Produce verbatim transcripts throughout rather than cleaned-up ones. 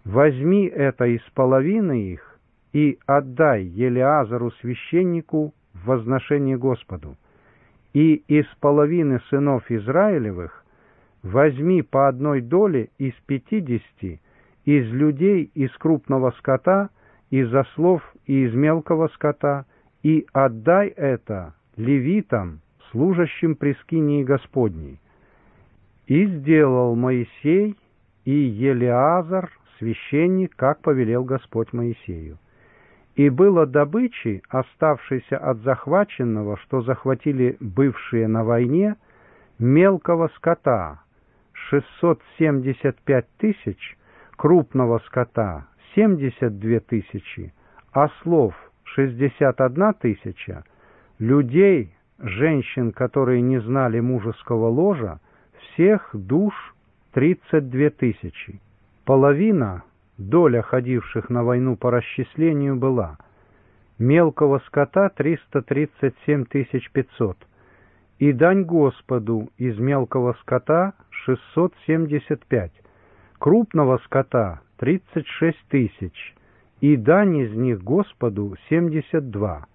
возьми это из половины их и отдай Елиазару священнику в возношение Господу, и из половины сынов Израилевых возьми по одной доле из пятидесяти, из людей, из крупного скота, из ослов и из мелкого скота, и отдай это левитам, служащим при скинии Господней. И сделал Моисей и Елиазар, священник, как повелел Господь Моисею. И было добычи, оставшейся от захваченного, что захватили бывшие на войне, мелкого скота шестьсот семьдесят пять тысяч, крупного скота семьдесят две тысячи, ослов шестьдесят одна тысяча, людей, женщин, которые не знали мужеского ложа, всех душ тридцать две тысячи. Половина, доля ходивших на войну по расчислению, была мелкого скота триста тридцать семь тысяч пятьсот, и дань Господу из мелкого скота шестьсот семьдесят пять, крупного скота тридцать шесть тысяч, и дань из них Господу семьдесят два,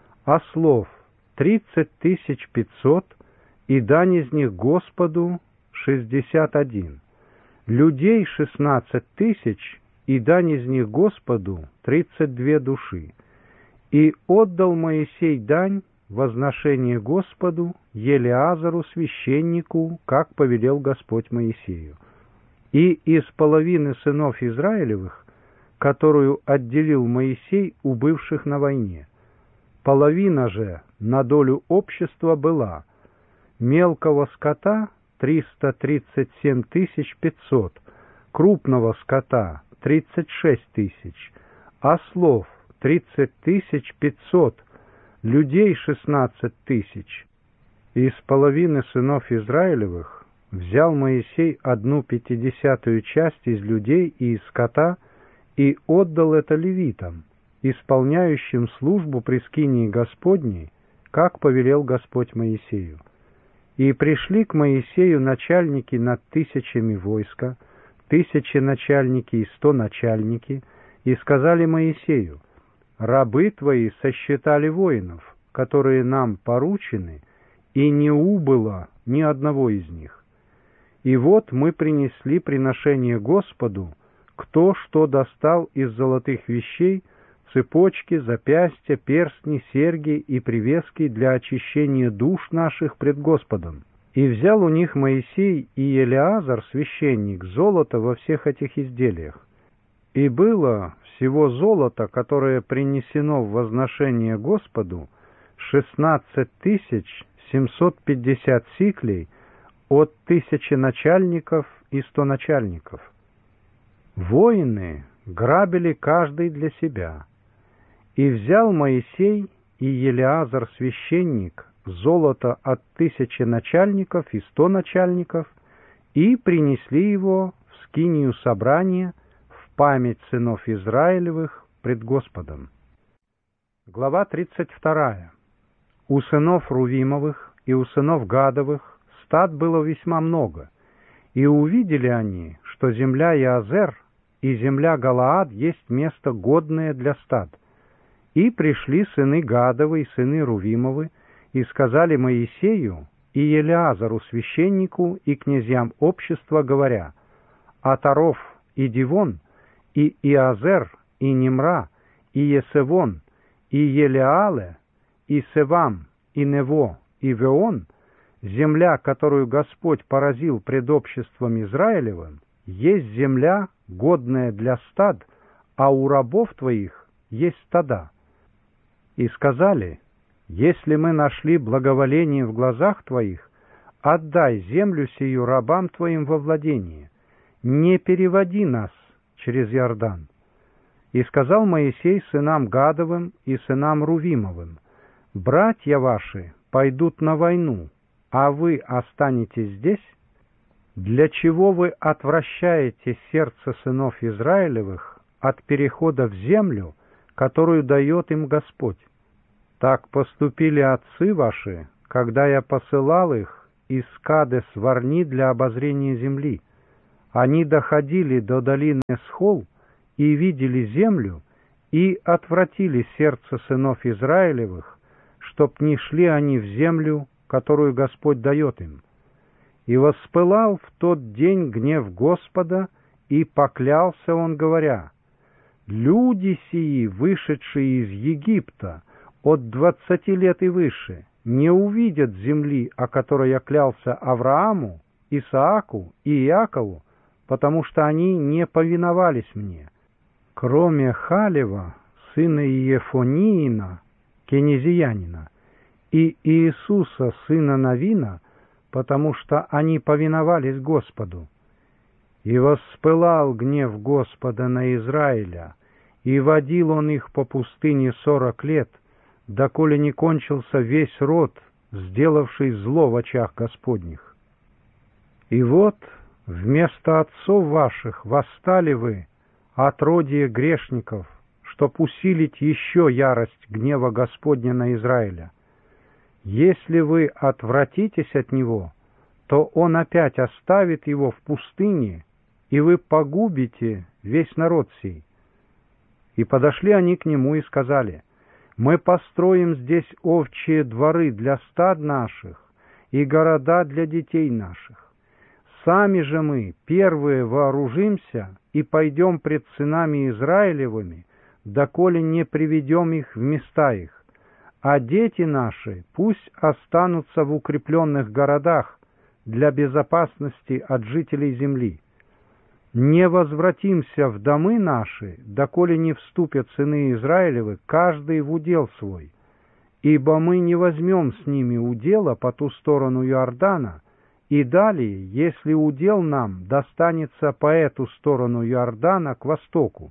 ослов тридцать тысяч пятьсот, и дань из них Господу шестьдесят один, людей шестнадцать тысяч, и дань из них Господу тридцать две души. И отдал Моисей дань возношение Господу Елиазару священнику, как повелел Господь Моисею. И из половины сынов Израилевых, которую отделил Моисей у бывших на войне, половина же на долю общества была мелкого скота триста тридцать семь тысяч пятьсот, крупного скота тридцать шесть тысяч, ослов тридцать тысяч пятьсот, людей шестнадцать тысяч. Из половины сынов Израилевых взял Моисей одну пятидесятую часть из людей и из скота и отдал это левитам, исполняющим службу при скинии Господней, как повелел Господь Моисею. И пришли к Моисею начальники над тысячами войска, тысячи начальники и сто начальники, и сказали Моисею: «Рабы твои сосчитали воинов, которые нам поручены, и не убыло ни одного из них. И вот мы принесли приношение Господу, кто что достал из золотых вещей, цепочки, запястья, перстни, серьги и привески для очищения душ наших пред Господом. И взял у них Моисей и Елиазар, священник, золото во всех этих изделиях. И было всего золото, которое принесено в возношение Господу, шестнадцать тысяч семьсот пятьдесят сиклей от тысячи начальников и сто начальников. Воины грабили каждый для себя. И взял Моисей и Елиазар, священник, золото от тысячи начальников и сто начальников, и принесли его в скинию собрания в память сынов Израилевых пред Господом. Глава тридцать вторая. У сынов Рувимовых и у сынов Гадовых стад было весьма много, и увидели они, что земля Яазер и земля Галаад есть место годное для стад. И пришли сыны Гадовы и сыны Рувимовы, и сказали Моисею и Елиазару священнику и князьям общества, говоря: Атаров и Дивон, и Иазер, и Нимра, и Есевон, и Елеале, и Севам, и Нево, и Веон, земля, которую Господь поразил пред обществом Израилевым, есть земля, годная для стад, а у рабов твоих есть стада. И сказали: если мы нашли благоволение в глазах твоих, отдай землю сию рабам твоим во владение, не переводи нас через Иордан. И сказал Моисей сынам Гадовым и сынам Рувимовым: братья ваши пойдут на войну, а вы останетесь здесь? Для чего вы отвращаете сердце сынов Израилевых от перехода в землю, которую дает им Господь? Так поступили отцы ваши, когда я посылал их из Кадес-Варни для обозрения земли. Они доходили до долины Схол и видели землю, и отвратили сердце сынов Израилевых, чтоб не шли они в землю, которую Господь дает им. И воспылал в тот день гнев Господа, и поклялся он, говоря: «Люди сии, вышедшие из Египта от двадцати лет и выше, не увидят земли, о которой я клялся Аврааму, Исааку и Иакову, потому что они не повиновались мне, кроме Халева, сына Иефониина, кенезиянина, и Иисуса, сына Навина, потому что они повиновались Господу. И воспылал гнев Господа на Израиля, и водил он их по пустыне сорок лет, доколе не кончился весь род, сделавший зло в очах Господних. И вот вместо отцов ваших восстали вы, отродье грешников, чтоб усилить еще ярость гнева Господня на Израиля. Если вы отвратитесь от него, то он опять оставит его в пустыне, и вы погубите весь народ сей». И подошли они к нему и сказали: «Мы построим здесь овчие дворы для стад наших и города для детей наших. Сами же мы первые вооружимся и пойдем пред сынами Израилевыми, доколе не приведем их в места их, а дети наши пусть останутся в укрепленных городах для безопасности от жителей земли. Не возвратимся в домы наши, доколе не вступят сыны Израилевы, каждый в удел свой, ибо мы не возьмем с ними удела по ту сторону Иордана, и далее, если удел нам достанется по эту сторону Иордана к востоку».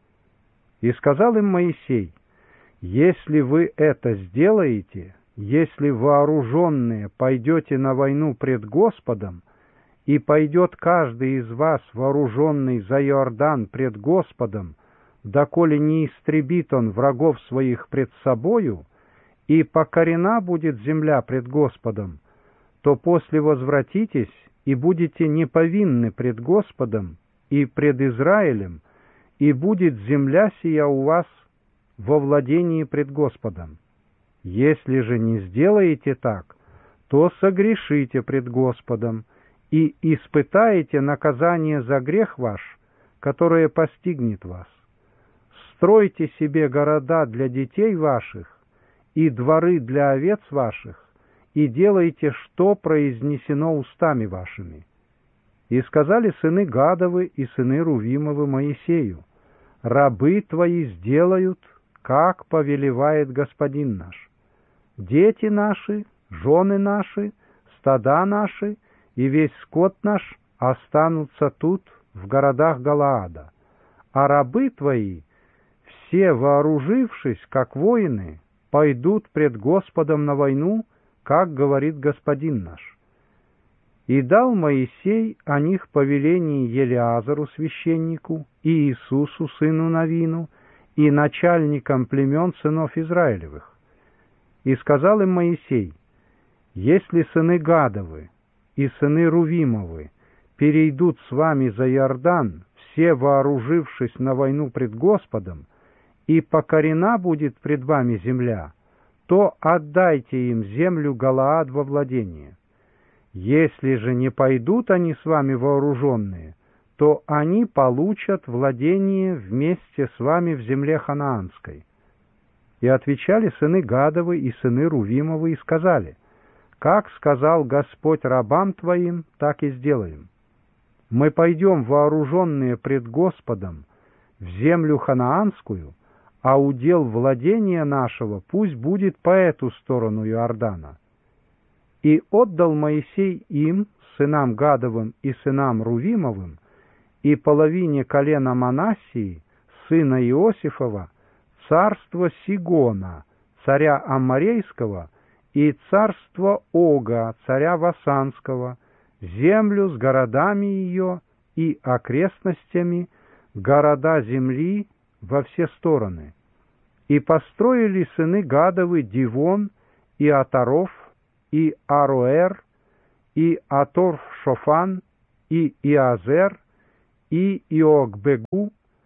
И сказал им Моисей: «Если вы это сделаете, если вооруженные пойдете на войну пред Господом, и пойдет каждый из вас, вооруженный, за Иордан пред Господом, доколе не истребит он врагов своих пред собою, и покорена будет земля пред Господом, то после возвратитесь и будете неповинны пред Господом и пред Израилем, и будет земля сия у вас во владении пред Господом. Если же не сделаете так, то согрешите пред Господом, и испытаете наказание за грех ваш, которое постигнет вас. Стройте себе города для детей ваших и дворы для овец ваших, и делайте, что произнесено устами вашими». И сказали сыны Гадовы и сыны Рувимовы Моисею: «Рабы твои сделают, как повелевает Господин наш. Дети наши, жены наши, стада наши и весь скот наш останутся тут, в городах Галаада, а рабы твои, все вооружившись, как воины, пойдут пред Господом на войну, как говорит Господин наш». И дал Моисей о них повеление Елиазару священнику и Иисусу сыну Навину и начальникам племен сынов Израилевых. И сказал им Моисей: «Если сыны Гадовы и сыны Рувимовы перейдут с вами за Иордан, все вооружившись на войну пред Господом, и покорена будет пред вами земля, то отдайте им землю Галаад во владение. Если же не пойдут они с вами вооруженные, то они получат владение вместе с вами в земле ханаанской». И отвечали сыны Гадовы и сыны Рувимовы и сказали: «Как сказал Господь рабам твоим, так и сделаем. Мы пойдем вооруженные пред Господом в землю ханаанскую, а удел владения нашего пусть будет по эту сторону Иордана». И отдал Моисей им, сынам Гадовым и сынам Рувимовым, и половине колена Манассии, сына Иосифова, царство Сигона, царя Амморейского, и царство Ога, царя Васанского, землю с городами ее и окрестностями, города земли во все стороны. И построили сыны Гадовы Дивон и Атаров, и Ароэр, и Аторф-Шофан, и Иазер, и Иогбегу,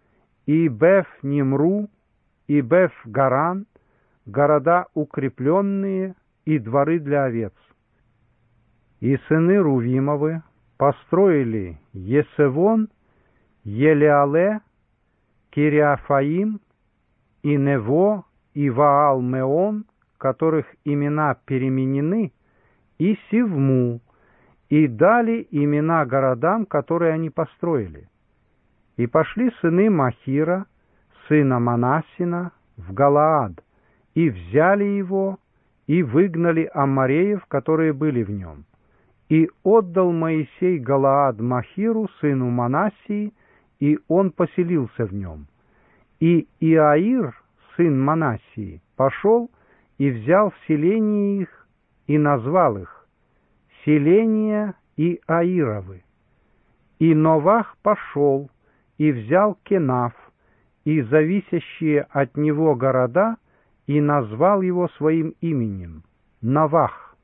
и Беф-Нимру, и Беф-Гаран, города укрепленные и дворы для овец. И сыны Рувимовы построили Есевон, Елеале, Кириафаим, и Нево, и Ваал-Меон, которых имена переменены, и Сивму, и дали имена городам, которые они построили. И пошли сыны Махира, сына Манассина, в Галаад, и взяли его, и выгнали аммореев, которые были в нем. И отдал Моисей Галаад Махиру, сыну Манассии, и он поселился в нем. И Иаир, сын Манассии, пошел и взял в селение их, и назвал их селения Иаировы. И Новах пошел и взял Кенаф, и зависящие от него города, и назвал его своим именем — Новах.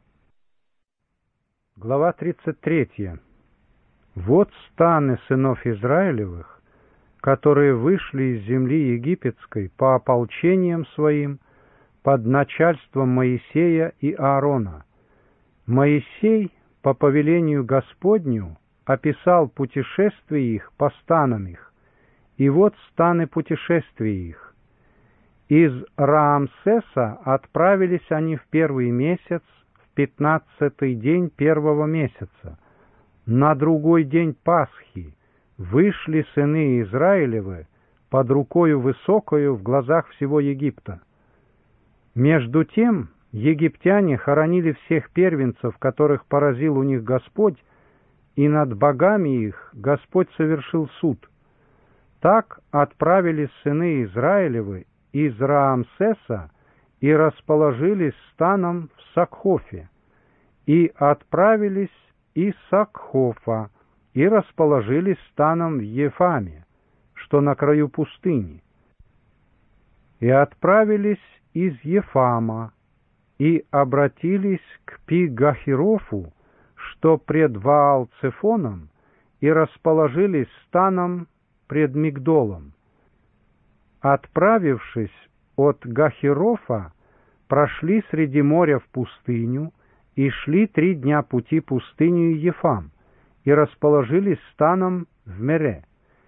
Глава тридцать третья. Вот станы сынов Израилевых, которые вышли из земли египетской по ополчениям своим под начальством Моисея и Аарона. Моисей по повелению Господню описал путешествие их по станам их, и вот станы путешествия их. Из Раамсеса отправились они в первый месяц, в пятнадцатый день первого месяца. На другой день Пасхи вышли сыны Израилевы под рукою высокою в глазах всего Египта. Между тем египтяне хоронили всех первенцев, которых поразил у них Господь, и над богами их Господь совершил суд. Так отправились сыны Израилевы из Раамсеса и расположились станом в Сакхофе, и отправились из Сакхофа и расположились станом в Ефаме, что на краю пустыни, и отправились из Ефама и обратились к Пи-Гахирофу, что пред Ваал-Цефоном, и расположились станом пред Мигдолом. Отправившись от Гахирофа, прошли среди моря в пустыню и шли три дня пути пустынью Ефам, и расположились станом в Мере.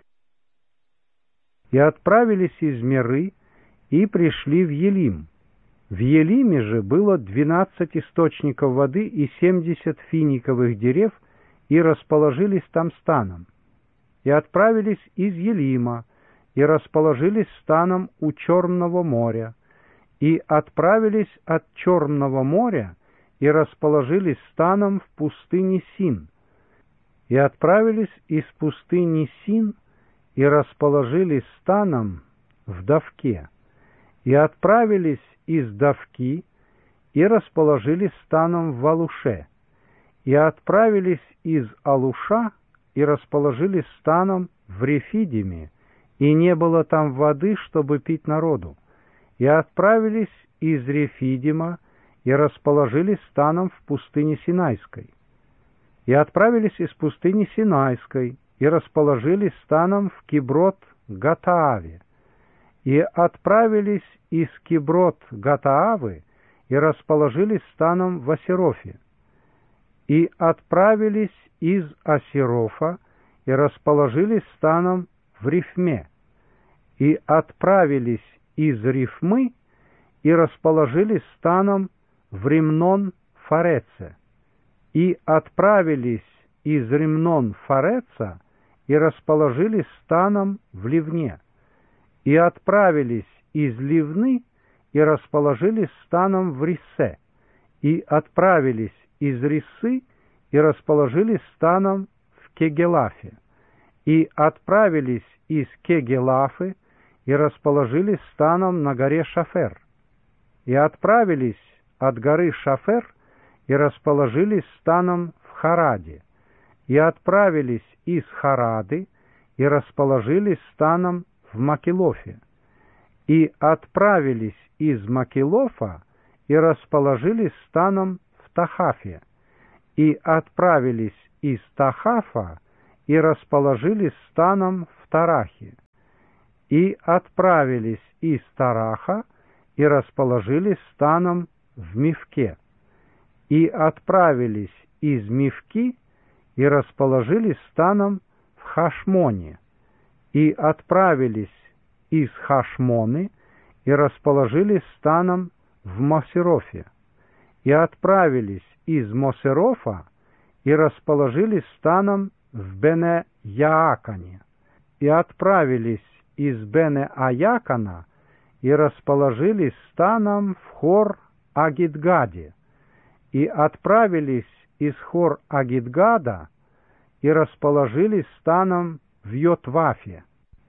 И отправились из Меры и пришли в Елим. В Елиме же было двенадцать источников воды и семьдесят финиковых дерев, и расположились там станом. И отправились из Елима, и расположились станом у Черного моря, и отправились от Черного моря, и расположились станом в пустыне Син, и отправились из пустыни Син, и расположились станом в Давке, и отправились из Давки, и расположились станом в Алуше, и отправились из Алуша, и расположились станом в Рефидиме, и не было там воды, чтобы пить народу, и отправились из Рефидима, и расположились станом в пустыне Синайской, и отправились из пустыни Синайской, и расположились станом в Киброт-Гатааве, и отправились из Киброт-Гатаавы, и расположились станом в Асерофе, и отправились из Асерофа, и расположились станом в Рифме, и отправились из Рифмы, и расположились станом в Римнон-Фареце, и отправились из Римнон-Фареца, и расположились станом в Ливне, и отправились из Ливны, и расположились станом в Рисе, и отправились из Рисы, и расположились станом в Кегелафе, и отправились из Кегелафы, и расположились станом на горе Шафер, и отправились от горы Шафер, и расположились станом в Хараде, и отправились из Харады, и расположились станом в Макелофе, и отправились из Макелофа, и расположились станом в Тахафе, и отправились из Тахафа, и расположились станом в Тарахе, и отправились из Тараха, и расположились станом в Мивке, и отправились из Мивки, и расположились станом в Хашмоне, и отправились из Хашмоны, и расположились станом в Мосерофе, и отправились из Мосерофа, и расположились станом в Бене-Яакане, и отправились из Бене-Аякана, и расположились станом в Хор-Агидгаде, и отправились из Хор-Агидгада, и расположились станом в Йотвафе,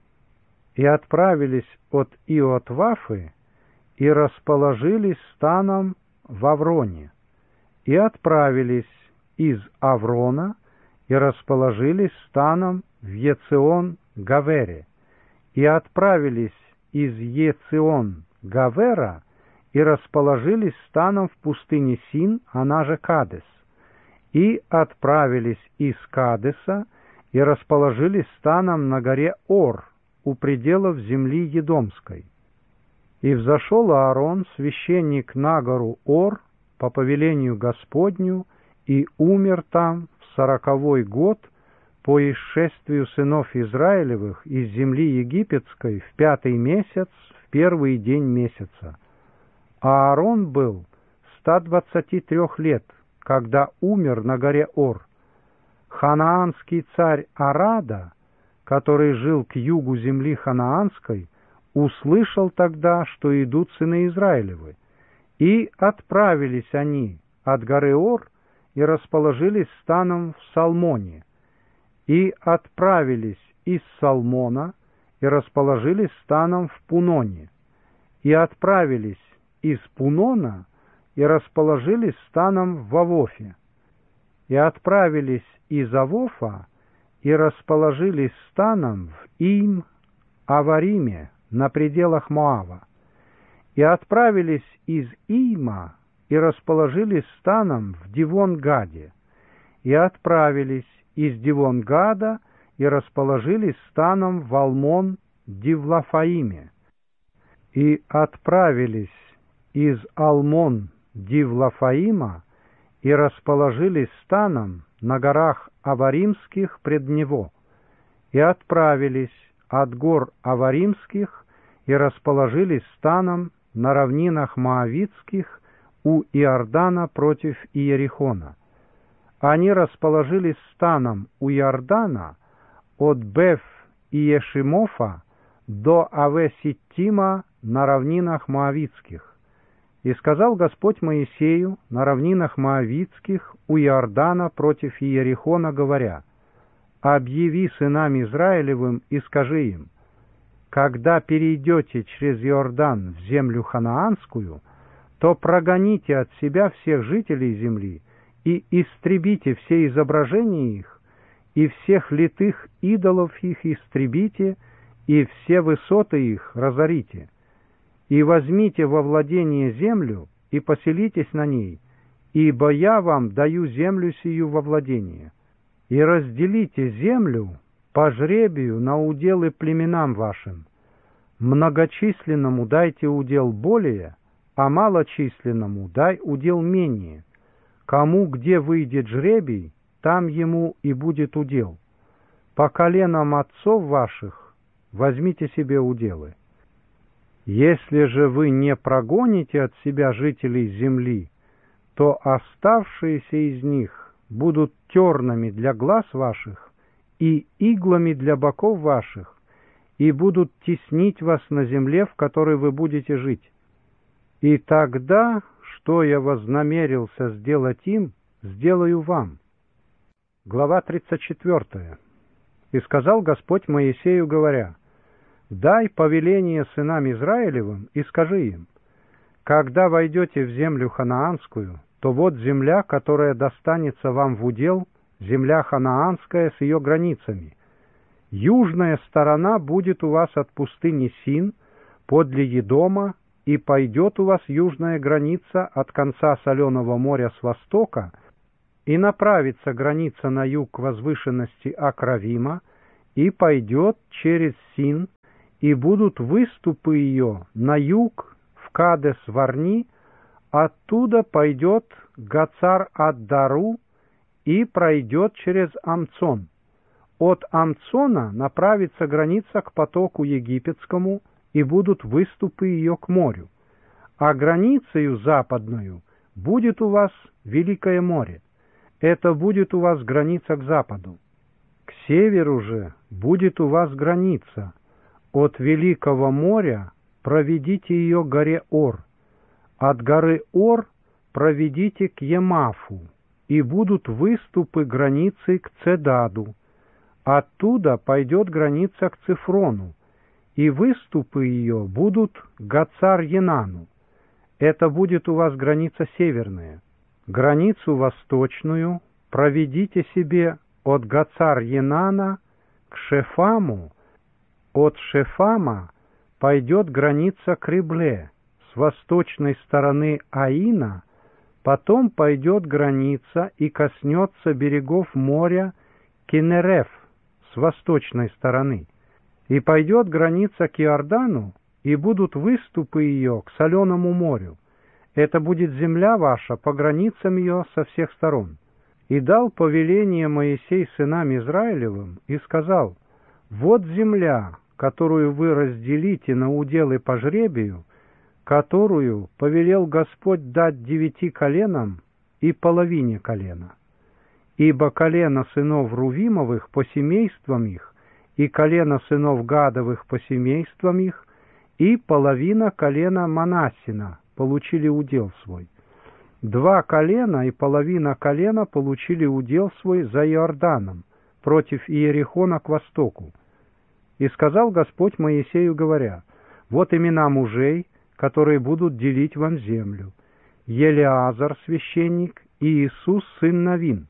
и отправились от Иотвафы, и расположились станом в Авроне, и отправились из Аврона, и расположились станом в Ецион-Гавере, и отправились из Ецион-Гавера, и расположились станом в пустыне Син, она же Кадес, и отправились из Кадеса, и расположились станом на горе Ор, у пределов земли Едомской. И взошел Аарон, священник, на гору Ор, по повелению Господню, и умер там в сороковой год по исшествию сынов Израилевых из земли египетской в пятый месяц, в первый день месяца. А Аарон был ста двадцати трех лет, когда умер на горе Ор. Ханаанский царь Арада, который жил к югу земли ханаанской, услышал тогда, что идут сыны Израилевы, и отправились они от горы Ор и расположились станом в Салмоне, и отправились из Салмона и расположились станом в Пуноне, и отправились из Пунона и расположились станом в Авофе, и отправились из Авофа и расположились станом в Им-Авариме на пределах Моава, и отправились из Има и расположились станом в Дивон-Гаде, и отправились из Дивон-Гада и расположились станом в Алмон-Дивлафаиме, и отправились из Алмон-Дивлафаима и расположились станом на горах Аваримских пред него, и отправились от гор Аваримских и расположились станом на равнинах Моавитских у Иордана против Иерихона. Они расположились станом у Иордана от Беф-Иешимофа до Аве-Ситтима на равнинах Моавитских. И сказал Господь Моисею на равнинах Моавитских у Иордана против Иерихона, говоря: «Объяви сынам Израилевым и скажи им: когда перейдете через Иордан в землю ханаанскую, то прогоните от себя всех жителей земли и истребите все изображения их, и всех литых идолов их истребите, и все высоты их разорите. И возьмите во владение землю, и поселитесь на ней, ибо я вам даю землю сию во владение. И разделите землю по жребию на уделы племенам вашим. Многочисленному дайте удел более, а малочисленному дай удел менее. Кому где выйдет жребий, там ему и будет удел. По коленам отцов ваших возьмите себе уделы. Если же вы не прогоните от себя жителей земли, то оставшиеся из них будут тернами для глаз ваших и иглами для боков ваших, и будут теснить вас на земле, в которой вы будете жить. И тогда, что я вознамерился сделать им, сделаю вам». Глава тридцать четвёртая. «И сказал Господь Моисею, говоря: дай повеление сынам Израилевым и скажи им: когда войдете в землю ханаанскую, то вот земля, которая достанется вам в удел, земля ханаанская с ее границами. Южная сторона будет у вас от пустыни Син, подле Едома, и пойдет у вас южная граница от конца Соленого моря с востока, и направится граница на юг к возвышенности Акравима, и пойдет через Син, и будут выступы ее на юг в Кадес-Варни, оттуда пойдет Гацар-ад-Дару и пройдет через Амцон. От Амцона направится граница к потоку египетскому, и будут выступы ее к морю. А границею западную будет у вас Великое море. Это будет у вас граница к западу. К северу же будет у вас граница. От Великого моря проведите ее к горе Ор. От горы Ор проведите к Емафу, и будут выступы границы к Цедаду. Оттуда пойдет граница к Цифрону, и выступы ее будут к Гацар-Енану. Это будет у вас граница северная. Границу восточную проведите себе от Гацар-Енана к Шефаму. От Шефама пойдет граница к Рибле, с восточной стороны Аина, потом пойдет граница и коснется берегов моря Кинереф с восточной стороны, и пойдет граница к Иордану, и будут выступы ее к Соленому морю. Это будет земля ваша по границам ее со всех сторон. И дал повеление Моисей сынам Израилевым, и сказал: вот земля, которую вы разделите на уделы по жребию, которую повелел Господь дать девяти коленам и половине колена. Ибо колено сынов Рувимовых по семействам их, и колено сынов Гадовых по семействам их, и половина колена Манассина получили удел свой. Два колена и половина колена получили удел свой за Иорданом, против Иерихона к востоку. И сказал Господь Моисею, говоря: вот имена мужей, которые будут делить вам землю: Елеазар, священник, и Иисус, сын Навин.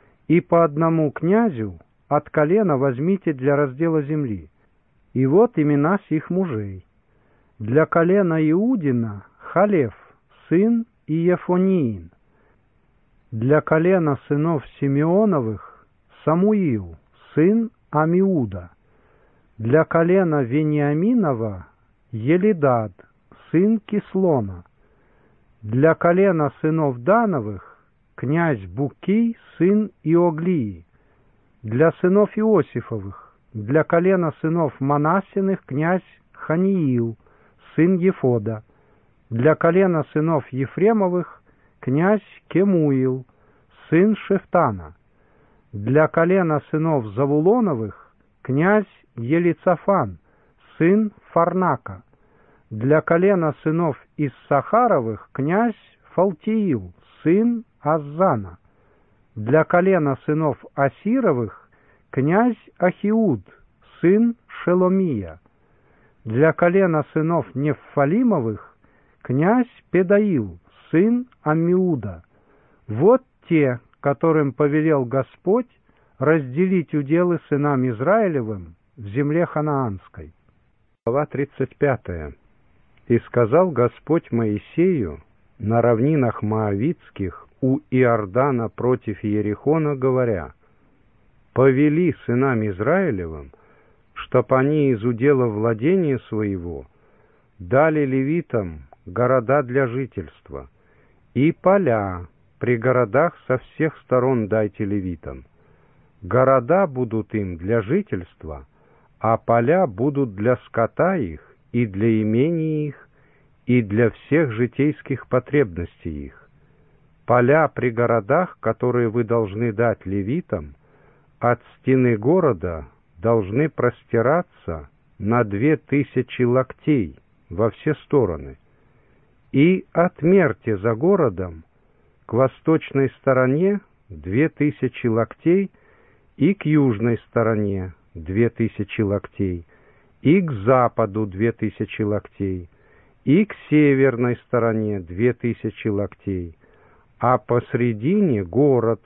И по одному князю от колена возьмите для раздела земли. И вот имена сих мужей. Для колена Иудина Халев, сын Иефониин. Для колена сынов Симеоновых Самуил, сын Амиуда. Для колена Вениаминова Елидад, сын Кислона. Для колена сынов Дановых князь Букий, сын Иоглии. Для сынов Иосифовых, для колена сынов Манассиных князь Ханиил, сын Ефода. Для колена сынов Ефремовых князь Кемуил, сын Шефтана. Для колена сынов Завулоновых князь Елицафан, сын Фарнака. Для колена сынов Иссахаровых князь Фалтиил, сын Аззана. Для колена сынов Асировых князь Ахиуд, сын Шеломия. Для колена сынов Неффалимовых князь Педаил, сын Аммиуда. Вот те, которым повелел Господь разделить уделы сынам Израилевым в земле ханаанской. Глава тридцать пятая. «И сказал Господь Моисею на равнинах Моавитских у Иордана против Иерихона, говоря: повели сынам Израилевым, чтоб они из удела владения своего дали левитам города для жительства, и поля при городах со всех сторон дайте левитам. Города будут им для жительства, а поля будут для скота их, и для имений их, и для всех житейских потребностей их. Поля при городах, которые вы должны дать левитам, от стены города должны простираться на две тысячи локтей во все стороны, и отмерьте за городом к восточной стороне две тысячи локтей, и к южной стороне две тысячи локтей, и к западу две тысячи локтей, и к северной стороне две тысячи локтей, а посредине город.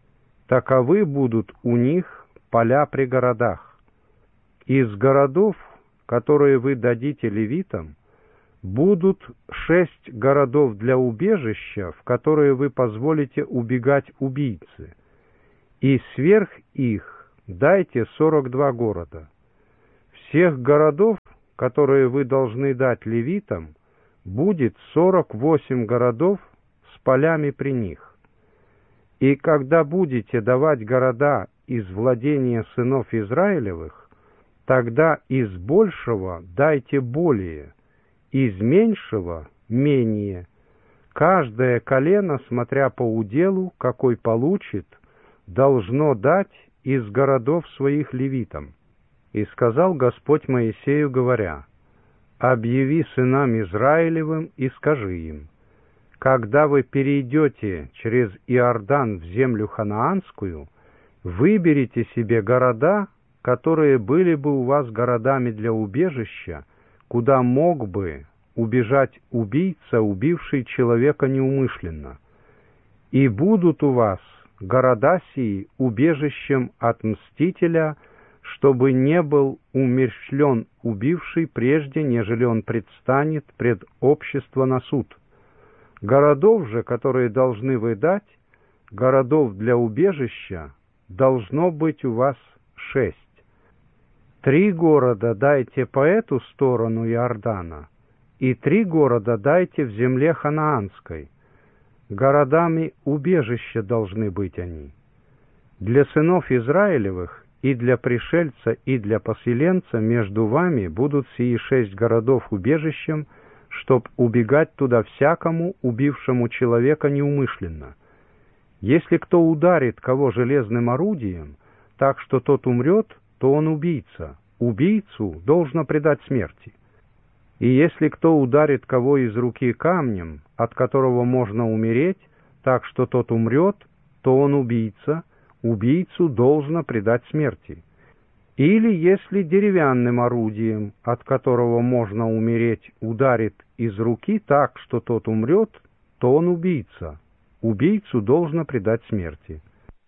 Таковы будут у них поля при городах. Из городов, которые вы дадите левитам, будут шесть городов для убежища, в которые вы позволите убегать убийцы, и сверх их дайте сорок два города. Всех городов которые вы должны дать левитам, будет сорок восемь городов с полями при них. И когда будете давать города из владения сынов Израилевых, тогда из большего дайте более, из меньшего менее. Каждое колено, смотря по уделу, какой получит, должно дать из городов своих левитам. И сказал Господь Моисею, говоря: «Объяви сынам Израилевым и скажи им: когда вы перейдете через Иордан в землю ханаанскую, выберите себе города, которые были бы у вас городами для убежища, куда мог бы убежать убийца, убивший человека неумышленно. И будут у вас города сии убежищем от мстителя, чтобы не был умерщвлен убивший прежде, нежели он предстанет пред общество на суд. Городов же, которые должны вы дать, городов для убежища, должно быть у вас шесть. Три города дайте по эту сторону Иордана, и три города дайте в земле ханаанской. Городами убежища должны быть они. Для сынов Израилевых и для пришельца, и для поселенца между вами будут сии шесть городов убежищем, чтоб убегать туда всякому, убившему человека неумышленно. Если кто ударит кого железным орудием, так что тот умрет, то он убийца. Убийцу должно предать смерти. И если кто ударит кого из руки камнем, от которого можно умереть, так что тот умрет, то он убийца, убийцу должно предать смерти. Или если деревянным орудием, от которого можно умереть, ударит из руки так, что тот умрет, то он убийца, убийцу должно предать смерти.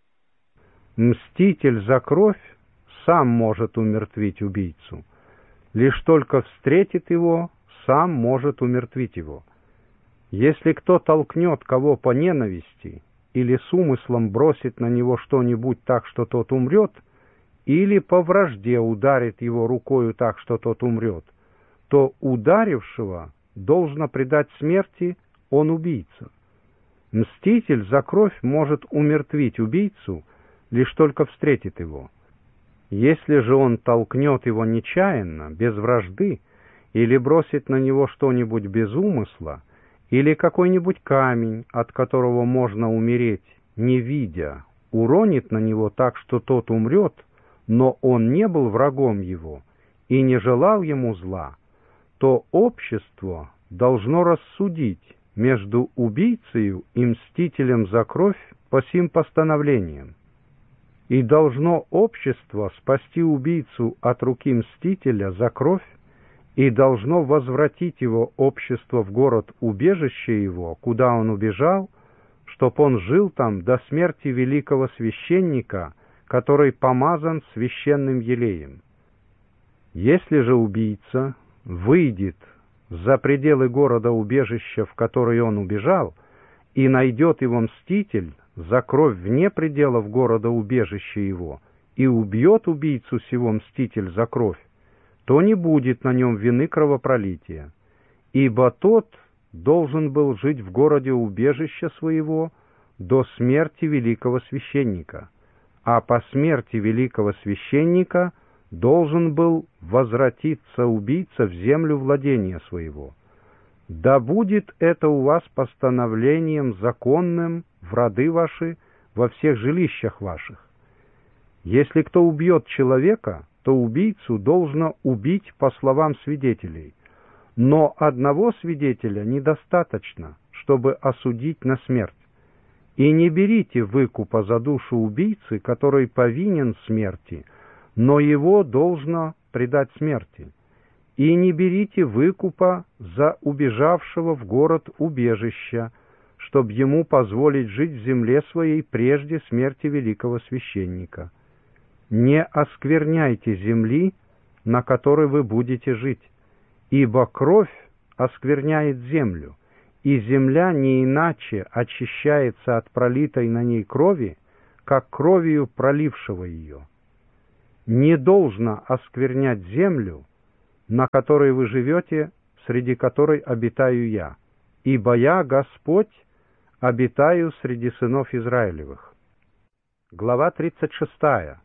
Мститель за кровь сам может умертвить убийцу. Лишь только встретит его, сам может умертвить его. Если кто толкнет кого по ненависти или с умыслом бросит на него что-нибудь так, что тот умрет, или по вражде ударит его рукою так, что тот умрет, то ударившего должно предать смерти, он убийца. Мститель за кровь может умертвить убийцу, лишь только встретит его. Если же он толкнет его нечаянно, без вражды, или бросит на него что-нибудь без умысла, или какой-нибудь камень, от которого можно умереть, не видя, уронит на него так, что тот умрет, но он не был врагом его и не желал ему зла, то общество должно рассудить между убийцею и мстителем за кровь по сим постановлениям. И должно общество спасти убийцу от руки мстителя за кровь, и должно возвратить его общество в город-убежище его, куда он убежал, чтоб он жил там до смерти великого священника, который помазан священным елеем. Если же убийца выйдет за пределы города-убежища, в который он убежал, и найдет его мститель за кровь вне пределов города-убежища его, и убьет убийцу сего мститель за кровь, то не будет на нем вины кровопролития, ибо тот должен был жить в городе убежища своего до смерти великого священника, а по смерти великого священника должен был возвратиться убийца в землю владения своего. Да будет это у вас постановлением законным в роды ваши, во всех жилищах ваших. Если кто убьет человека, то убийцу должно убить по словам свидетелей, но одного свидетеля недостаточно, чтобы осудить на смерть. И не берите выкупа за душу убийцы, который повинен смерти, но его должно предать смерти. И не берите выкупа за убежавшего в город убежища, чтобы ему позволить жить в земле своей прежде смерти великого священника. Не оскверняйте земли, на которой вы будете жить, ибо кровь оскверняет землю, и земля не иначе очищается от пролитой на ней крови, как кровью пролившего ее. Не должно осквернять землю, на которой вы живете, среди которой обитаю я, ибо я, Господь, обитаю среди сынов Израилевых». Глава тридцать шестая.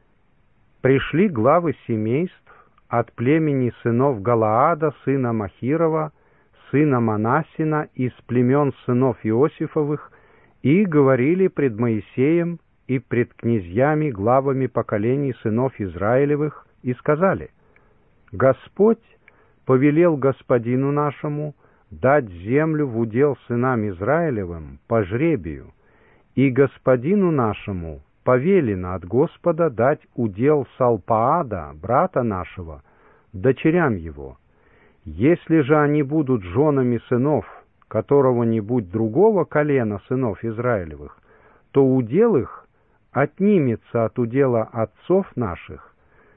Пришли главы семейств от племени сынов Галаада, сына Махирова, сына Манассина, из племен сынов Иосифовых, и говорили пред Моисеем и пред князьями, главами поколений сынов Израилевых, и сказали: «Господь повелел господину нашему дать землю в удел сынам Израилевым по жребию, и господину нашему повелено от Господа дать удел Салпаада, брата нашего, дочерям его. Если же они будут женами сынов которого-нибудь другого колена сынов Израилевых, то удел их отнимется от удела отцов наших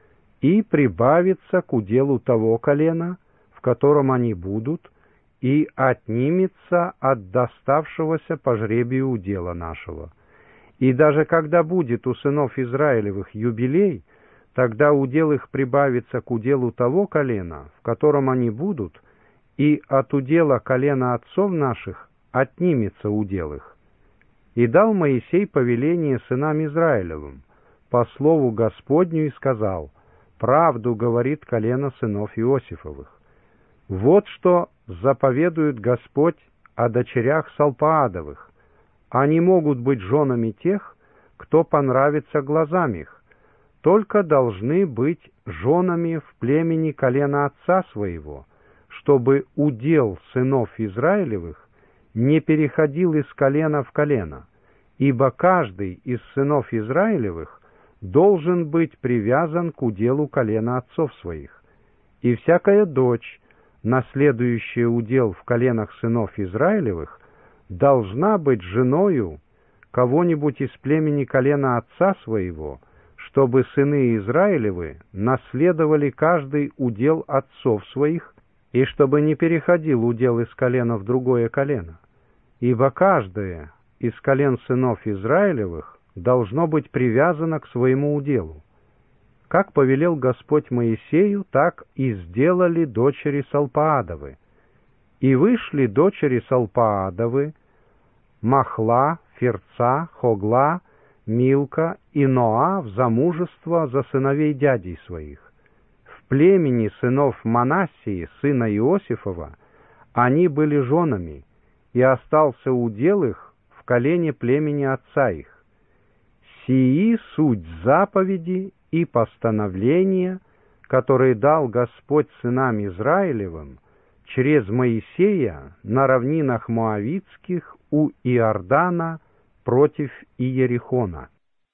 и прибавится к уделу того колена, в котором они будут, и отнимется от доставшегося по жребию удела нашего. И даже когда будет у сынов Израилевых юбилей, тогда удел их прибавится к уделу того колена, в котором они будут, и от удела колена отцов наших отнимется удел их. И дал Моисей повеление сынам Израилевым по слову Господню и сказал: «Правду говорит колено сынов Иосифовых. Вот что заповедует Господь о дочерях Салпаадовых. Они могут быть женами тех, кто понравится глазам их, только должны быть женами в племени колена отца своего, чтобы удел сынов Израилевых не переходил из колена в колено, ибо каждый из сынов Израилевых должен быть привязан к уделу колена отцов своих. И всякая дочь, наследующая удел в коленах сынов Израилевых, должна быть женою кого-нибудь из племени колена отца своего, чтобы сыны Израилевы наследовали каждый удел отцов своих, и чтобы не переходил удел из колена в другое колено. Ибо каждое из колен сынов Израилевых должно быть привязано к своему уделу. Как повелел Господь Моисею, так и сделали дочери Салпаадовы. И вышли дочери Салпаадовы, Махла, Фирца, Хогла, Милка и Ноа в замужество за сыновей дядей своих. В племени сынов Манассии, сына Иосифова, они были женами, и остался удел их в колене племени отца их. Сии суть заповеди и постановления, которые дал Господь сынам Израилевым через Моисея на равнинах Моавитских у Иордана против Иерихона.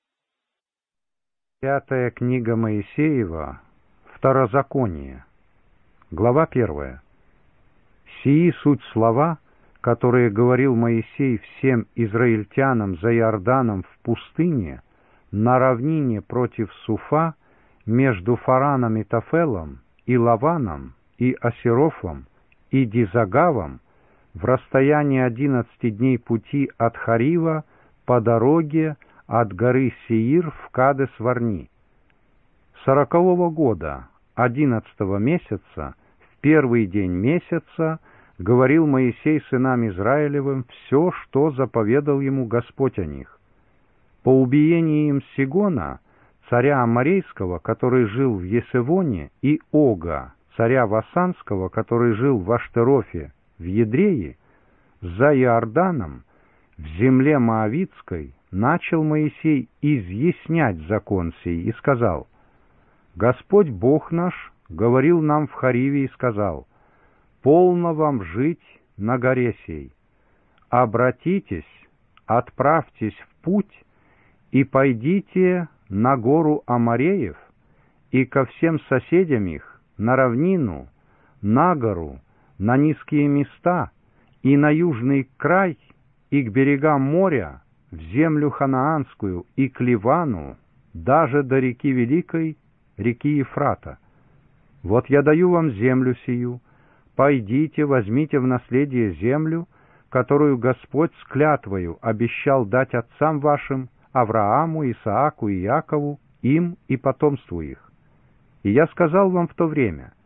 Пятая книга Моисеева, Второзаконие, глава первая. Сии суть слова, которые говорил Моисей всем израильтянам за Иорданом в пустыне, на равнине против Суфа, между Фараном и Тафелом, и Лаваном, и Асерофом, и Дизагавом, в расстоянии одиннадцати дней пути от Харива по дороге от горы Сеир в Кадес-Варни. Сорокового года, одиннадцатого месяца, в первый день месяца, говорил Моисей сынам Израилевым все, что заповедал ему Господь о них. По убиении им Сигона, царя Аморейского, который жил в Есевоне, и Ога, царя Васанского, который жил в Аштерофе, в Едрее, за Иорданом, в земле Моавитской, начал Моисей изъяснять закон сей и сказал: «Господь Бог наш говорил нам в Хариве и сказал: полно вам жить на горе сей. Обратитесь, отправьтесь в путь и пойдите на гору Амореев и ко всем соседям их, на равнину, на гору, на низкие места и на южный край, и к берегам моря, в землю ханаанскую и к Ливану, даже до реки Великой, реки Ефрата. Вот я даю вам землю сию, пойдите, возьмите в наследие землю, которую Господь с клятвою обещал дать отцам вашим, Аврааму, Исааку и Якову, им и потомству их. И я сказал вам в то время: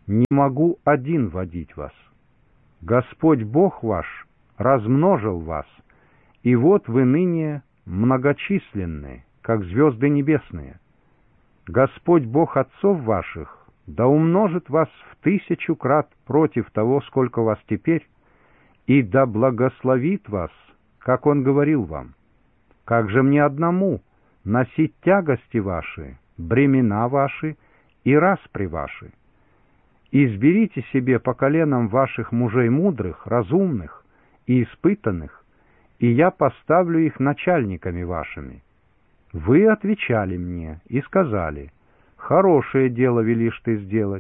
не могу один водить вас. Господь Бог ваш размножил вас, и вот вы ныне многочисленны, как звезды небесные. Господь Бог отцов ваших да умножит вас в тысячу крат против того, сколько вас теперь, и да благословит вас, как Он говорил вам. Как же мне одному носить тягости ваши, бремена ваши и распри ваши? Изберите себе по коленам ваших мужей мудрых, разумных и испытанных, и я поставлю их начальниками вашими. Вы отвечали мне и сказали: хорошее дело велишь ты сделать.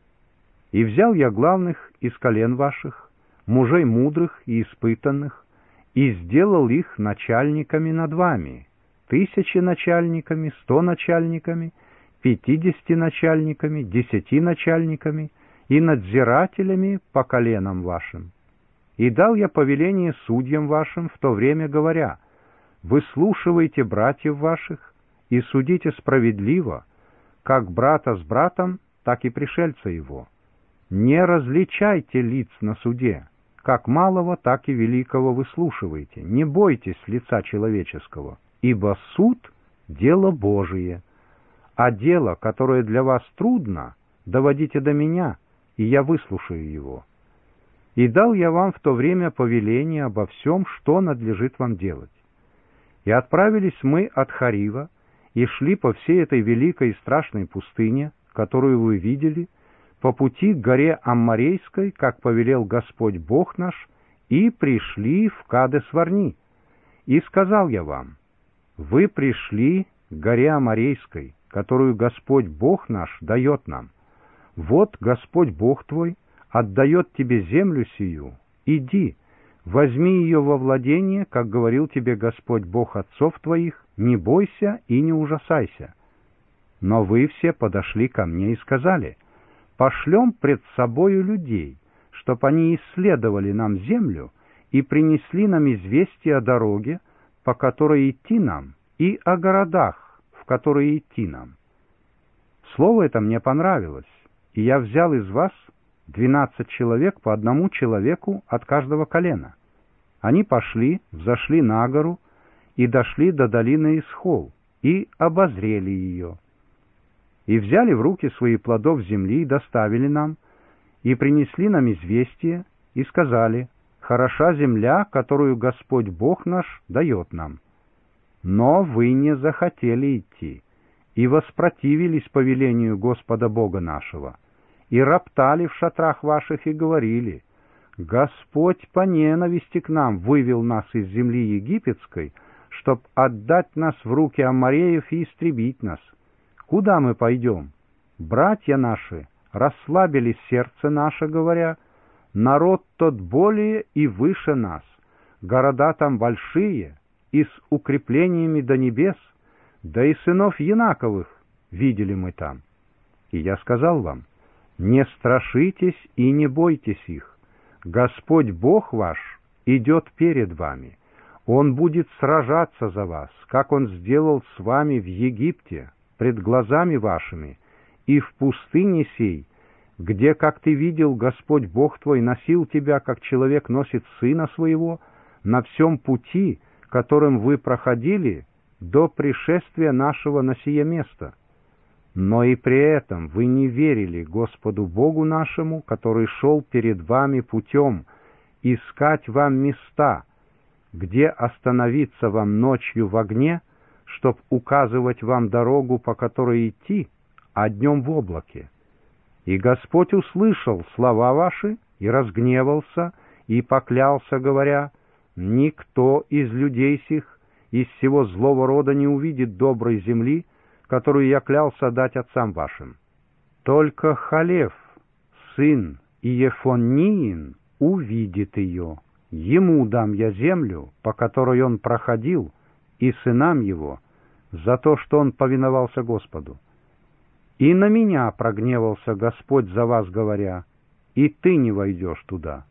И взял я главных из колен ваших, мужей мудрых и испытанных, и сделал их начальниками над вами, тысячи начальниками, сто начальниками, пятидесяти начальниками, десяти начальниками и надзирателями по коленам вашим. И дал я повеление судьям вашим в то время, говоря: выслушивайте братьев ваших и судите справедливо, как брата с братом, так и пришельца его. Не различайте лиц на суде, как малого, так и великого выслушивайте. Не бойтесь лица человеческого, ибо суд — дело Божие. А дело, которое для вас трудно, доводите до меня, и я выслушаю его. И дал я вам в то время повеление обо всем, что надлежит вам делать. И отправились мы от Харива, и шли по всей этой великой и страшной пустыне, которую вы видели, по пути к горе Амморейской, как повелел Господь Бог наш, и пришли в Кадес-Варни. И сказал я вам: вы пришли к горе Амморейской, которую Господь Бог наш дает нам. Вот Господь Бог твой отдает тебе землю сию. Иди, возьми ее во владение, как говорил тебе Господь Бог отцов твоих, не бойся и не ужасайся. Но вы все подошли ко мне и сказали: пошлем пред собою людей, чтоб они исследовали нам землю и принесли нам известие о дороге, по которой идти нам, и о городах, в которые идти нам. Слово это мне понравилось, и я взял из вас двенадцать человек по одному человеку от каждого колена. Они пошли, взошли на гору и дошли до долины Исхол, и обозрели ее. И взяли в руки свои плодов земли и доставили нам, и принесли нам известие, и сказали: хороша земля, которую Господь Бог наш дает нам. Но вы не захотели идти, и воспротивились повелению Господа Бога нашего, и роптали в шатрах ваших и говорили: Господь по ненависти к нам вывел нас из земли египетской, чтоб отдать нас в руки аммореев и истребить нас. Куда мы пойдем? Братья наши расслабили сердце наше, говоря: народ тот более и выше нас, города там большие и с укреплениями до небес, да и сынов Янаковых видели мы там. И я сказал вам: не страшитесь и не бойтесь их. Господь Бог ваш идет перед вами. Он будет сражаться за вас, как Он сделал с вами в Египте, пред глазами вашими, и в пустыне сей, где, как ты видел, Господь Бог твой носил тебя, как человек носит сына своего, на всем пути, которым вы проходили, до пришествия нашего на сие место. Но и при этом вы не верили Господу Богу нашему, который шел перед вами путем, искать вам места, где остановиться вам ночью в огне, чтоб указывать вам дорогу, по которой идти, а днем в облаке. И Господь услышал слова ваши и разгневался, и поклялся, говоря: никто из людей сих из всего злого рода не увидит доброй земли, которую я клялся дать отцам вашим. Только Халев, сын Иефонниин, увидит ее. Ему дам я землю, по которой он проходил, и сынам его, за то, что он повиновался Господу. И на меня прогневался Господь за вас, говоря: и ты не войдешь туда.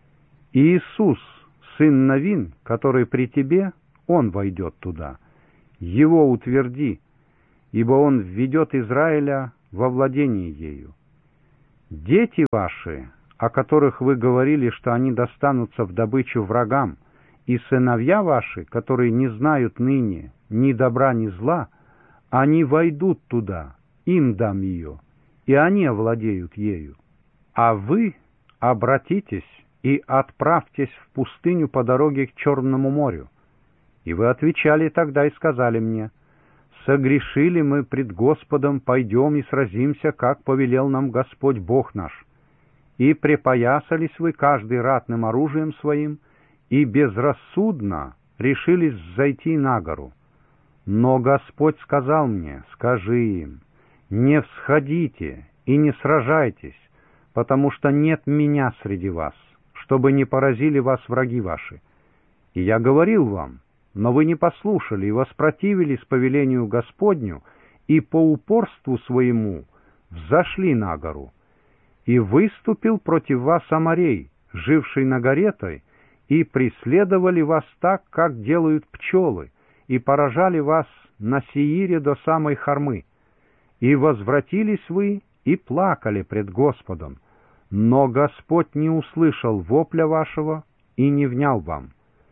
И Иисус, сын Навин, который при тебе, он войдет туда. Его утверди, ибо он введет Израиля во владение ею. Дети ваши, о которых вы говорили, что они достанутся в добычу врагам, и сыновья ваши, которые не знают ныне ни добра, ни зла, они войдут туда, им дам ее, и они овладеют ею. А вы обратитесь и отправьтесь в пустыню по дороге к Черному морю. И вы отвечали тогда и сказали мне: согрешили мы пред Господом, пойдем и сразимся, как повелел нам Господь Бог наш. И припоясались вы каждый ратным оружием своим, и безрассудно решились зайти на гору. Но Господь сказал мне: скажи им, не всходите и не сражайтесь, потому что нет меня среди вас, чтобы не поразили вас враги ваши. И я говорил вам, но вы не послушали и воспротивились повелению Господню, и по упорству своему взошли на гору. И выступил против вас Аморей, живший на горе той, и преследовали вас так, как делают пчелы, и поражали вас на Сеире до самой Хормы. И возвратились вы и плакали пред Господом, но Господь не услышал вопля вашего и не внял вам.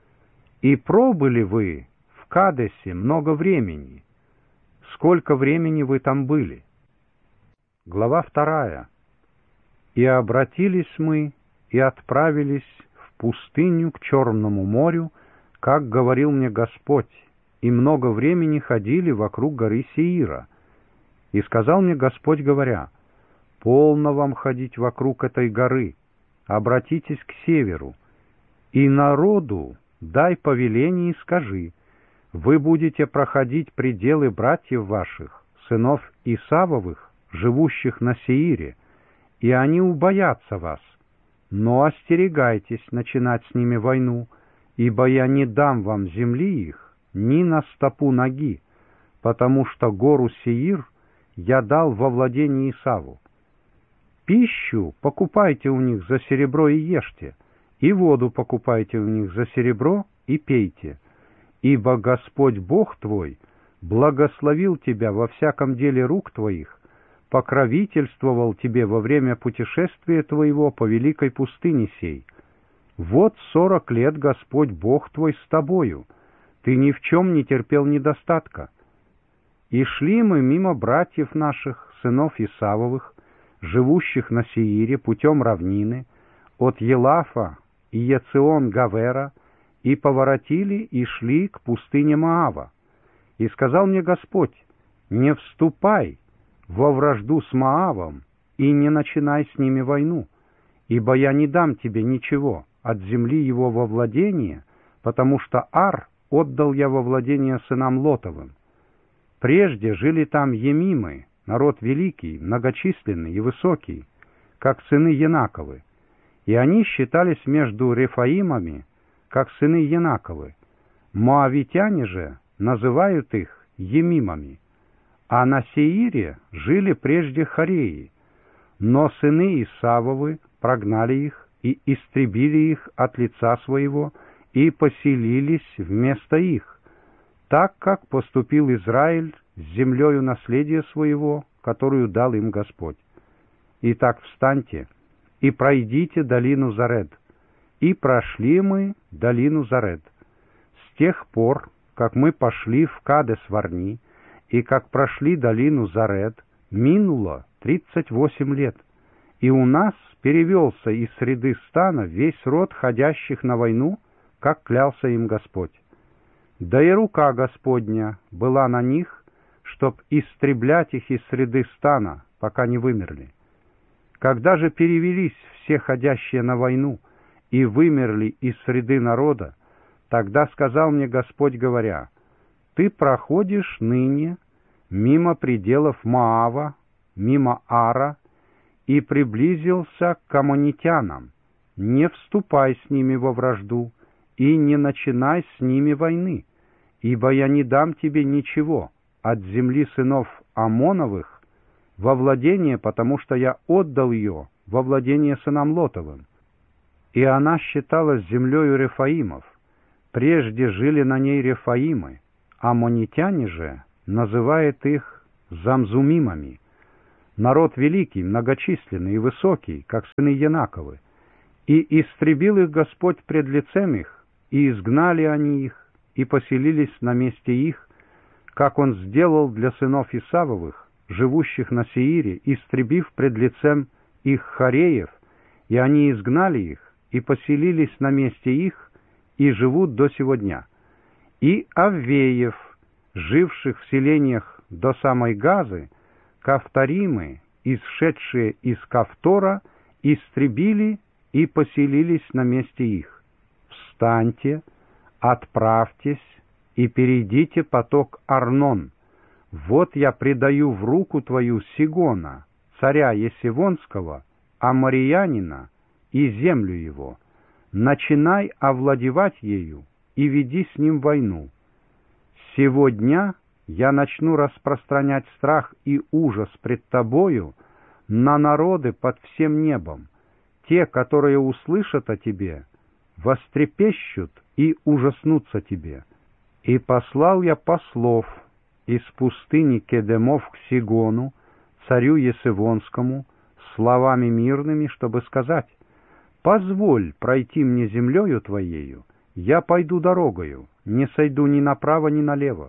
И пробыли вы в Кадесе много времени. Сколько времени вы там были? Глава вторая. И обратились мы и отправились в пустыню к Черному морю, как говорил мне Господь, и много времени ходили вокруг горы Сеира. И сказал мне Господь, говоря: полно вам ходить вокруг этой горы, обратитесь к северу, и народу дай повеление и скажи: вы будете проходить пределы братьев ваших, сынов Исавовых, живущих на Сеире, и они убоятся вас. Но остерегайтесь начинать с ними войну, ибо я не дам вам земли их ни на стопу ноги, потому что гору Сеир я дал во владение Исаву. Пищу покупайте у них за серебро и ешьте, и воду покупайте у них за серебро и пейте, ибо Господь Бог твой благословил тебя во всяком деле рук твоих, покровительствовал тебе во время путешествия твоего по великой пустыне сей. Вот сорок лет Господь Бог твой с тобою, ты ни в чем не терпел недостатка. И шли мы мимо братьев наших, сынов Исавовых, живущих на Сеире путем равнины, от Елафа и Ецеон-Гавера, и поворотили и шли к пустыне Моава. И сказал мне Господь: не вступай во вражду с Моавом и не начинай с ними войну, ибо я не дам тебе ничего от земли его во владение, потому что Ар отдал я во владение сынам Лотовым. Прежде жили там Емимы, народ великий, многочисленный и высокий, как сыны Янаковы, и они считались между Рефаимами, как сыны Янаковы. Моавитяне же называют их Емимами. А на Сеире жили прежде Хореи, но сыны Исавовы прогнали их и истребили их от лица своего и поселились вместо их, так как поступил Израиль с землею наследия своего, которую дал им Господь. Итак, встаньте и пройдите долину Заред. И прошли мы долину Заред. С тех пор, как мы пошли в Кадес-Варни, и как прошли долину Заред, минуло тридцать восемь лет, и у нас перевелся из среды стана весь род ходящих на войну, как клялся им Господь. Да и рука Господня была на них, чтоб истреблять их из среды стана, пока не вымерли. Когда же перевелись все ходящие на войну и вымерли из среды народа, тогда сказал мне Господь, говоря: ты проходишь ныне мимо пределов Моава, мимо Ара, и приблизился к аммонитянам. Не вступай с ними во вражду и не начинай с ними войны, ибо я не дам тебе ничего от земли сынов Амоновых во владение, потому что я отдал ее во владение сынам Лотовым. И она считалась землею Рефаимов. Прежде жили на ней Рефаимы, аммонитяне же называют их Замзумимами. народ великий, многочисленный и высокий, как сыны Янаковы. И истребил их Господь пред лицем их, и изгнали они их, и поселились на месте их, как Он сделал для сынов Исавовых, живущих на Сеире, истребив пред лицем их хореев, и они изгнали их, и поселились на месте их, и живут до сего дня. И Аввеев, живших в селениях до самой Газы, Кавторимы, исшедшие из Кавтора, истребили и поселились на месте их. Встаньте, отправьтесь и перейдите поток Арнон. Вот я предаю в руку твою Сигона, царя Есивонского, аморьянина, и землю его. Начинай овладевать ею и веди с ним войну. Сего дня я начну распространять страх и ужас пред тобою на народы под всем небом. Те, которые услышат о тебе, вострепещут и ужаснутся тебе. И послал я послов из пустыни Кедемов к Сигону, царю Есивонскому, словами мирными, чтобы сказать: «Позволь пройти мне землею твоею, я пойду дорогою, не сойду ни направо, ни налево.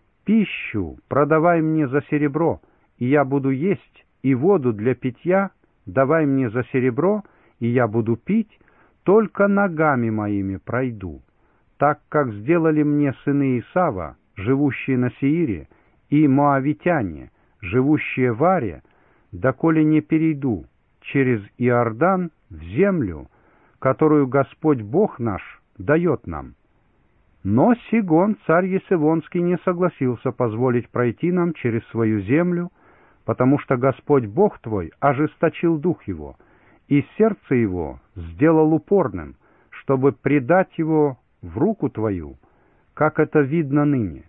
Пищу продавай мне за серебро, и я буду есть, и воду для питья давай мне за серебро, и я буду пить, только ногами моими пройду, так как сделали мне сыны Исава, живущие на Сеире, и моавитяне, живущие в Аре, доколе не перейду через Иордан в землю, которую Господь Бог наш дает нам». Но Сигон, царь Есивонский, не согласился позволить пройти нам через свою землю, потому что Господь Бог твой ожесточил дух его, и сердце его сделал упорным, чтобы предать его в руку твою, как это видно ныне.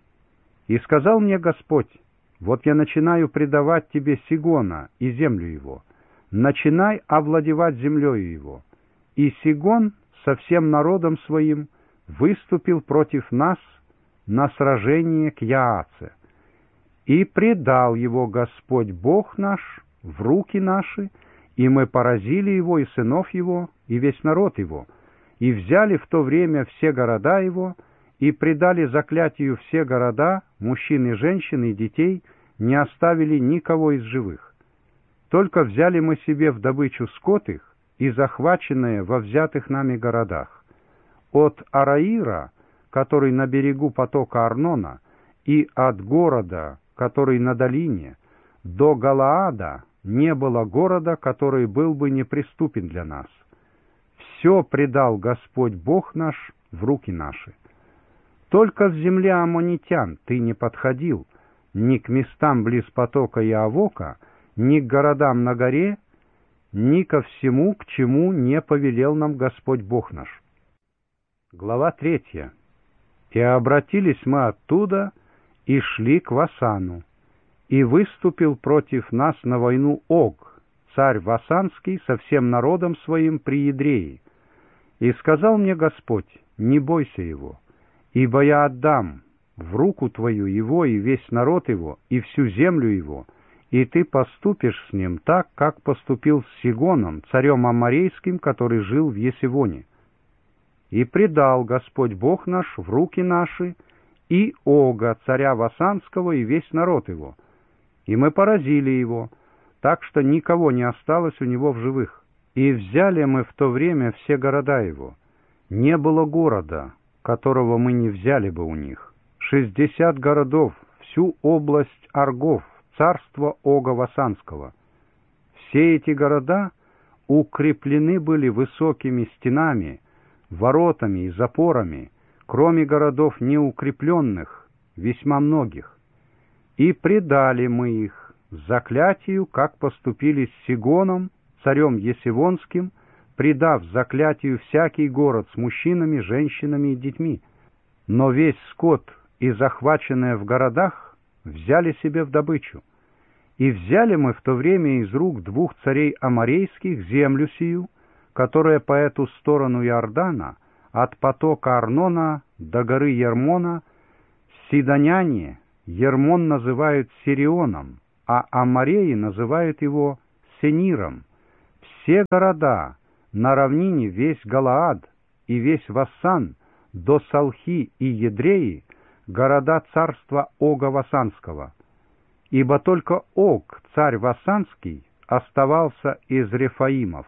И сказал мне Господь: вот я начинаю предавать тебе Сигона и землю его, начинай овладевать землею его. И Сигон со всем народом своим выступил против нас на сражение к Яаце. И предал его Господь Бог наш в руки наши, и мы поразили его и сынов его, и весь народ его, и взяли в то время все города его, и предали заклятию все города, мужчин и женщин и детей, не оставили никого из живых. Только взяли мы себе в добычу скот их и захваченное во взятых нами городах. От Араира, который на берегу потока Арнона, и от города, который на долине, до Галаада не было города, который был бы неприступен для нас. Все предал Господь Бог наш в руки наши. Только в земле аммонитян ты не подходил, ни к местам близ потока Иавока, ни к городам на горе, ни ко всему, к чему не повелел нам Господь Бог наш. Глава третья. «И обратились мы оттуда и шли к Васану, и выступил против нас на войну Ог, царь Васанский, со всем народом своим при Едрее. И сказал мне Господь: не бойся его, ибо я отдам в руку твою его и весь народ его, и всю землю его, и ты поступишь с ним так, как поступил с Сигоном, царем Аморейским, который жил в Есивоне. И предал Господь Бог наш в руки наши и Ога, царя Васанского, и весь народ его. И мы поразили его, так что никого не осталось у него в живых. И взяли мы в то время все города его. Не было города, которого мы не взяли бы у них. Шестьдесят городов, всю область Аргов, царство Ога Васанского. Все эти города укреплены были высокими стенами, воротами и запорами, кроме городов неукрепленных, весьма многих. И предали мы их заклятию, как поступили с Сигоном, царем Есивонским, предав заклятию всякий город с мужчинами, женщинами и детьми. Но весь скот и захваченное в городах взяли себе в добычу. И взяли мы в то время из рук двух царей аморейских землю сию, которая по эту сторону Иордана, от потока Арнона до горы Ермона. Сидоняне Ермон называют Сирионом, а амореи называют его Сениром. Все города, на равнине весь Галаад и весь Вассан, до Салхи и Едреи, города царства Ога Вассанского. Ибо только Ог, царь Вассанский, оставался из Рефаимов.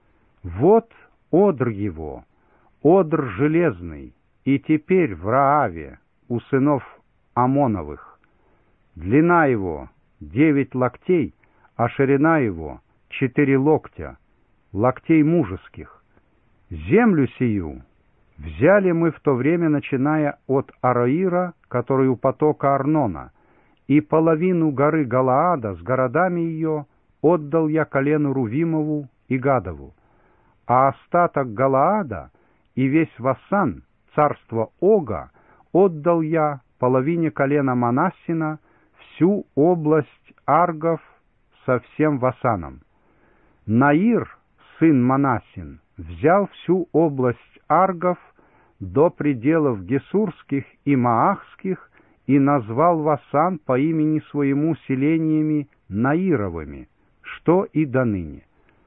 Вот одр его, одр железный, и теперь в Рааве у сынов Амоновых. Длина его девять локтей, а ширина его четыре локтя, локтей мужеских. Землю сию взяли мы в то время, начиная от Ароира, который у потока Арнона, и половину горы Галаада с городами ее отдал я колену Рувимову и Гадову, а остаток Галаада и весь Вассан, царство Ога, отдал я половине колена Манассина, всю область Аргов со всем Вассаном. Наир, сын Манассин, взял всю область Аргов до пределов Гесурских и Маахских и назвал Вассан по имени своему селениями Наировыми, что и доныне.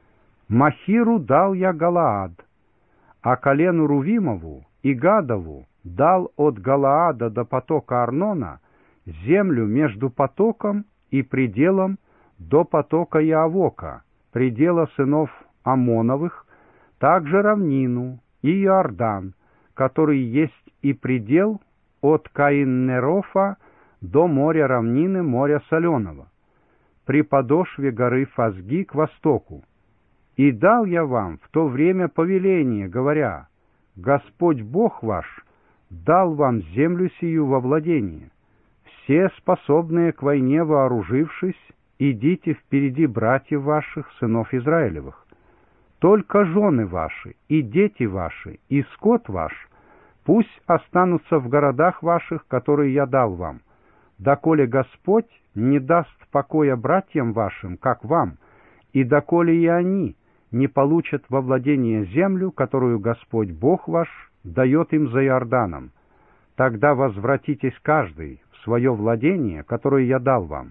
Махиру дал я Галаад, а колену Рувимову и Гадову дал от Галаада до потока Арнона землю между потоком и пределом до потока Яавока, предела сынов Амоновых, также равнину и Иордан, который есть и предел от Каиннерофа до моря равнины, моря соленого, при подошве горы Фазги к востоку. И дал я вам в то время повеление, говоря: Господь Бог ваш дал вам землю сию во владение. Все способные к войне вооружившись, идите впереди братьев ваших, сынов Израилевых. Только жены ваши, и дети ваши, и скот ваш пусть останутся в городах ваших, которые я дал вам, доколе Господь не даст покоя братьям вашим, как вам, и доколе и они не получат во владение землю, которую Господь Бог ваш дает им за Иорданом. Тогда возвратитесь каждый в свое владение, которое я дал вам.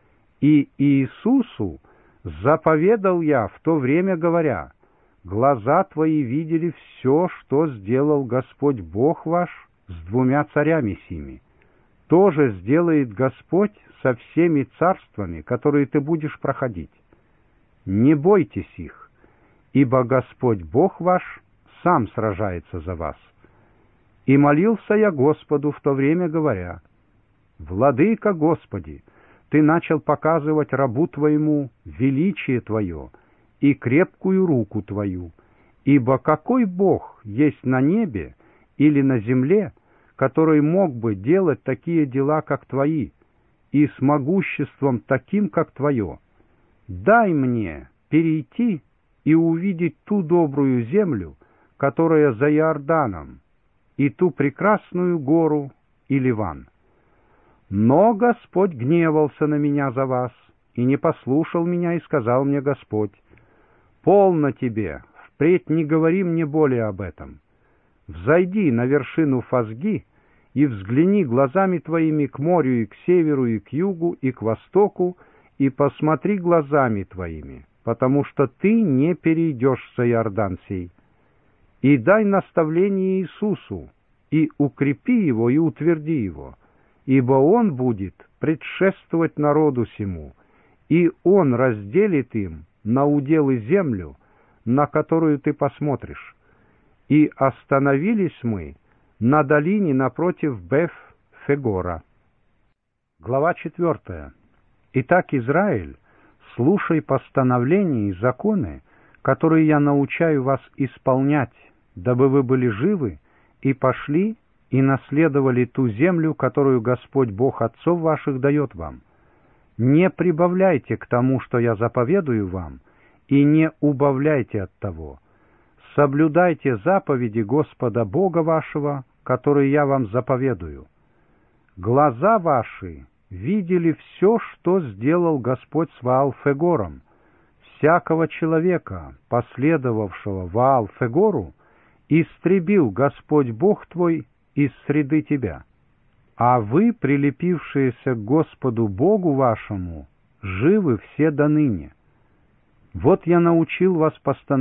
И Иисусу заповедал я в то время, говоря: глаза твои видели все, что сделал Господь Бог ваш с двумя царями сими. То же сделает Господь со всеми царствами, которые ты будешь проходить. Не бойтесь их, ибо Господь Бог ваш сам сражается за вас. И молился я Господу в то время, говоря: Владыка Господи, Ты начал показывать рабу Твоему величие Твое и крепкую руку Твою, ибо какой Бог есть на небе или на земле, который мог бы делать такие дела, как Твои, и с могуществом таким, как Твое? Дай мне перейти и увидеть ту добрую землю, которая за Иорданом, и ту прекрасную гору и Ливан. Но Господь гневался на меня за вас, и не послушал меня, и сказал мне Господь: полно тебе, впредь не говори мне более об этом. Взойди на вершину Фазги и взгляни глазами твоими к морю и к северу, и к югу, и к востоку, и посмотри глазами твоими, потому что ты не перейдешь за Иордан сей. И дай наставление Иисусу, и укрепи его, и утверди его, ибо он будет предшествовать народу сему, и он разделит им на уделы землю, на которую ты посмотришь. И остановились мы на долине напротив Беф-Фегора. Глава четвертая. Итак, Израиль, слушай постановления и законы, которые я научаю вас исполнять, дабы вы были живы и пошли и наследовали ту землю, которую Господь Бог отцов ваших дает вам. Не прибавляйте к тому, что я заповедую вам, и не убавляйте от того. Соблюдайте заповеди Господа Бога вашего, которые я вам заповедую. Глаза ваши видели все, что сделал Господь с Ваал-Фегором. Всякого человека, последовавшего Ваал-Фегору, истребил Господь Бог твой из среды тебя. А вы, прилепившиеся к Господу Богу вашему, живы все до ныне. Вот я научил вас постановлять